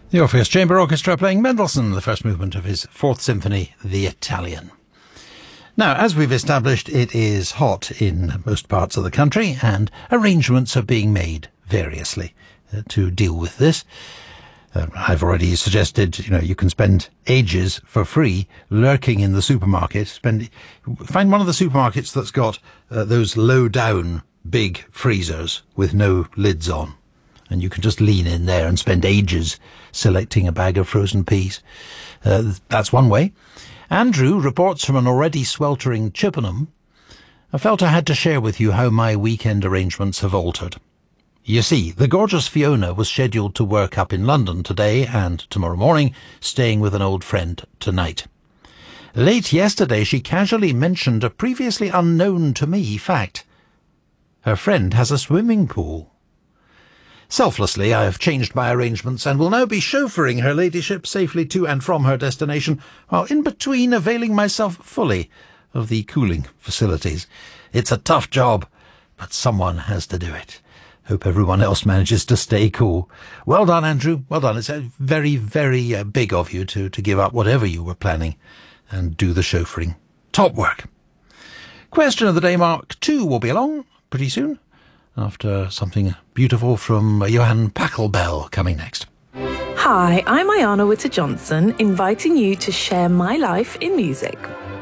The Orpheus Chamber Orchestra playing Mendelssohn, the first movement of his Fourth Symphony, the Italian. Now, as we've established, it is hot in most parts of the country, and arrangements are being made variously to deal with this. I've already suggested, you can spend ages for free lurking in the supermarket. Find one of the supermarkets that's got those low-down big freezers with no lids on. And you can just lean in there and spend ages selecting a bag of frozen peas. That's one way. Andrew reports from an already sweltering Chippenham. I felt I had to share with you how my weekend arrangements have altered. You see, the gorgeous Fiona was scheduled to work up in London today and tomorrow morning, staying with an old friend tonight. Late yesterday, she casually mentioned a previously unknown to me fact. Her friend has a swimming pool. Selflessly, I have changed my arrangements and will now be chauffeuring her ladyship safely to and from her destination, while in between availing myself fully of the cooling facilities. It's a tough job, but someone has to do it. Hope everyone else manages to stay cool. Well done, Andrew. Well done. It's very, very big of you to give up whatever you were planning and do the chauffeuring. Top work. Question of the day Mark 2 will be along pretty soon, after something beautiful from Johan Pachelbel coming next. Hi, I'm Ayana Witter-Johnson, inviting you to share my life in music.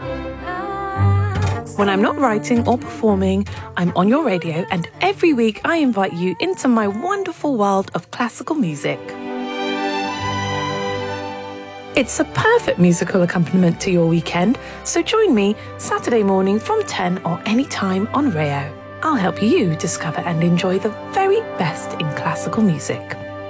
When I'm not writing or performing, I'm on your radio, and every week I invite you into my wonderful world of classical music. It's a perfect musical accompaniment to your weekend, so join me Saturday morning from 10 or any time on Rayo. I'll help you discover and enjoy the very best in classical music.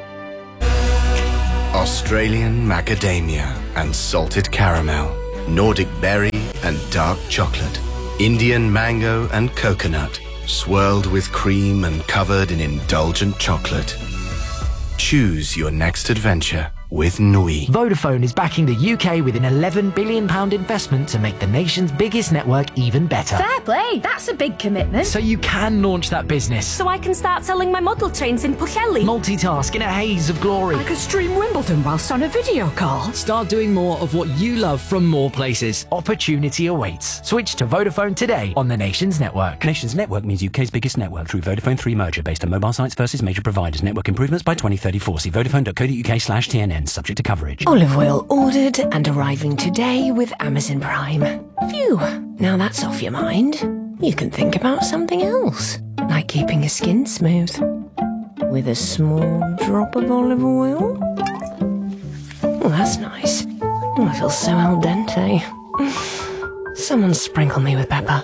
Australian macadamia and salted caramel, Nordic berry and dark chocolate, Indian mango and coconut, swirled with cream and covered in indulgent chocolate. Choose your next adventure with Nui. Vodafone is backing the UK with an £11 billion investment to make the nation's biggest network even better. Fair play, that's a big commitment. So you can launch that business. So I can start selling my model trains in Pwllheli. Multitask in a haze of glory. I could stream Wimbledon whilst on a video call. Start doing more of what you love from more places. Opportunity awaits. Switch to Vodafone today on the nation's network. Nation's network means UK's biggest network through Vodafone 3 merger based on mobile sites versus major providers. Network improvements by 2034. See vodafone.co.uk/TNN. Subject to coverage. Olive oil ordered and arriving today with Amazon Prime. Phew, now that's off your mind. You can think about something else, like keeping your skin smooth. With a small drop of olive oil. Oh, that's nice. Oh, I feel so al dente. Someone sprinkle me with pepper.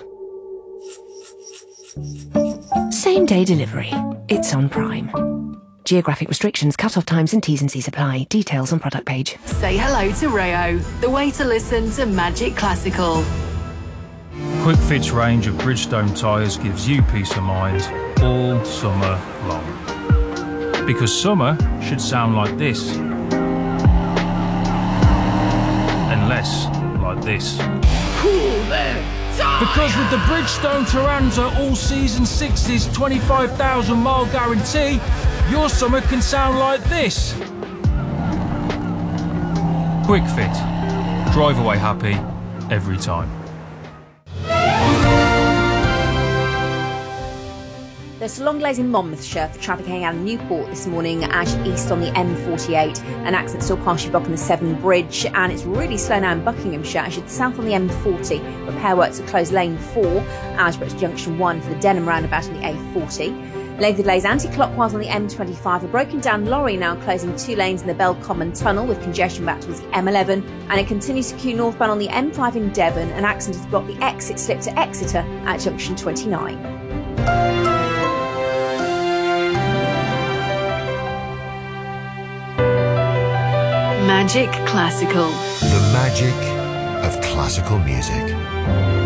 Same day delivery. It's on Prime. Geographic restrictions, cut-off times and T's and C's apply. Details on product page. Say hello to Rayo, the way to listen to Magic Classical. Quick Fit's range of Bridgestone tyres gives you peace of mind all summer long. Because summer should sound like this. And less like this. Cool there. Because with the Bridgestone Turanza all-season 60s 25,000 mile guarantee, your summer can sound like this. Quick Fit. Drive away happy every time. There's long delays in Monmouthshire for traffic heading out of Newport this morning as east on the M48. An accident still partially blocking the Severn Bridge, and it's really slow now in Buckinghamshire as you're south on the M40. Repair works at closed lane 4, Asbrook Junction 1 for the Denham roundabout on the A40. Lengthy delays anti-clockwise on the M25. A broken down lorry now closing 2 lanes in the Bell Common Tunnel with congestion back towards the M11, and it continues to queue northbound on the M5 in Devon. An accident has blocked the exit slip to Exeter at junction 29. Magic Classical. The magic of classical music.